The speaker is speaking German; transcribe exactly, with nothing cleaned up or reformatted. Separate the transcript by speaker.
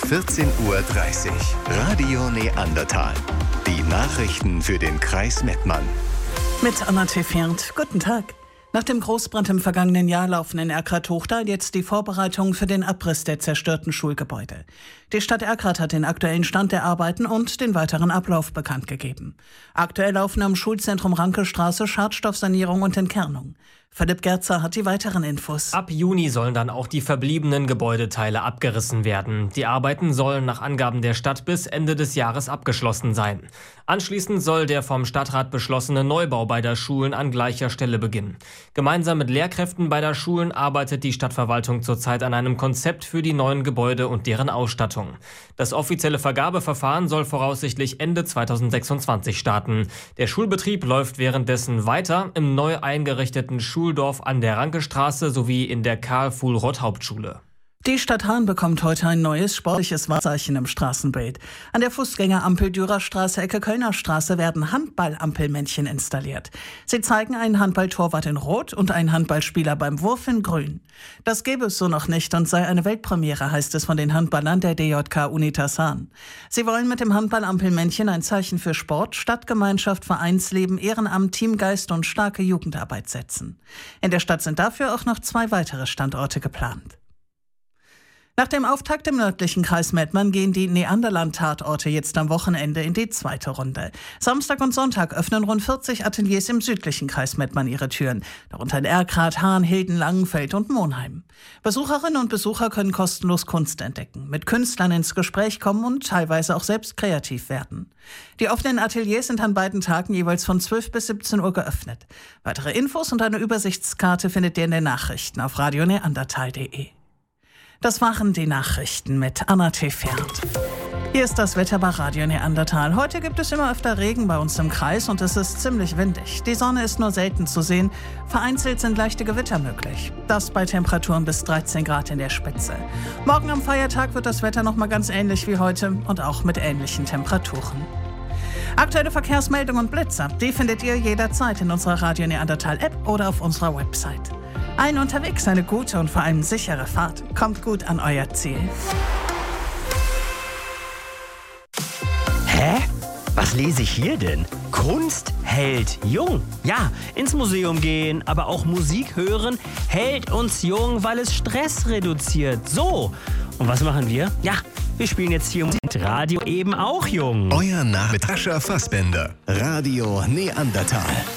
Speaker 1: vierzehn Uhr dreißig. Radio Neandertal. Die Nachrichten für den Kreis Mettmann.
Speaker 2: Mit Anna Tefert. Guten Tag. Nach dem Großbrand im vergangenen Jahr laufen in Erkrath-Hochdal jetzt die Vorbereitungen für den Abriss der zerstörten Schulgebäude. Die Stadt Erkrath hat den aktuellen Stand der Arbeiten und den weiteren Ablauf bekannt gegeben. Aktuell laufen am Schulzentrum Rankestraße Schadstoffsanierung und Entkernung. Philipp Gerzer hat die weiteren Infos.
Speaker 3: Ab Juni sollen dann auch die verbliebenen Gebäudeteile abgerissen werden. Die Arbeiten sollen nach Angaben der Stadt bis Ende des Jahres abgeschlossen sein. Anschließend soll der vom Stadtrat beschlossene Neubau beider Schulen an gleicher Stelle beginnen. Gemeinsam mit Lehrkräften beider Schulen arbeitet die Stadtverwaltung zurzeit an einem Konzept für die neuen Gebäude und deren Ausstattung. Das offizielle Vergabeverfahren soll voraussichtlich Ende zweitausendsechsundzwanzig starten. Der Schulbetrieb läuft währenddessen weiter im neu eingerichteten Schuldorf an der Rankestraße sowie in der Karl-Fuhlrott-Hauptschule.
Speaker 2: Die Stadt Hahn bekommt heute ein neues sportliches Wahrzeichen im Straßenbild. An der Fußgängerampel Dürerstraße, Ecke Kölner Straße werden Handballampelmännchen installiert. Sie zeigen einen Handballtorwart in Rot und einen Handballspieler beim Wurf in Grün. Das gäbe es so noch nicht und sei eine Weltpremiere, heißt es von den Handballern der D J K Unitas Hahn. Sie wollen mit dem Handballampelmännchen ein Zeichen für Sport, Stadtgemeinschaft, Vereinsleben, Ehrenamt, Teamgeist und starke Jugendarbeit setzen. In der Stadt sind dafür auch noch zwei weitere Standorte geplant. Nach dem Auftakt im nördlichen Kreis Mettmann gehen die Neanderland-Tatorte jetzt am Wochenende in die zweite Runde. Samstag und Sonntag öffnen rund vierzig Ateliers im südlichen Kreis Mettmann ihre Türen, darunter in Erkrath, Hahn, Hilden, Langenfeld und Monheim. Besucherinnen und Besucher können kostenlos Kunst entdecken, mit Künstlern ins Gespräch kommen und teilweise auch selbst kreativ werden. Die offenen Ateliers sind an beiden Tagen jeweils von zwölf bis siebzehn Uhr geöffnet. Weitere Infos und eine Übersichtskarte findet ihr in den Nachrichten auf radio neandertal punkt de. Das waren die Nachrichten mit Anna Tefert. Hier ist das Wetter bei Radio Neandertal. Heute gibt es immer öfter Regen bei uns im Kreis und es ist ziemlich windig. Die Sonne ist nur selten zu sehen. Vereinzelt sind leichte Gewitter möglich. Das bei Temperaturen bis dreizehn Grad in der Spitze. Morgen am Feiertag wird das Wetter noch mal ganz ähnlich wie heute und auch mit ähnlichen Temperaturen. Aktuelle Verkehrsmeldungen und Blitzer, die findet ihr jederzeit in unserer Radio Neandertal App oder auf unserer Website. Allen unterwegs eine gute und vor allem sichere Fahrt. Kommt gut an euer Ziel.
Speaker 4: Hä? Was lese ich hier denn? Kunst hält jung. Ja, ins Museum gehen, aber auch Musik hören hält uns jung, weil es Stress reduziert. So. Und was machen wir? Ja, wir spielen jetzt hier Musik. Radio eben auch jung.
Speaker 1: Euer Name mit Sascha Fassbender. Radio Neandertal.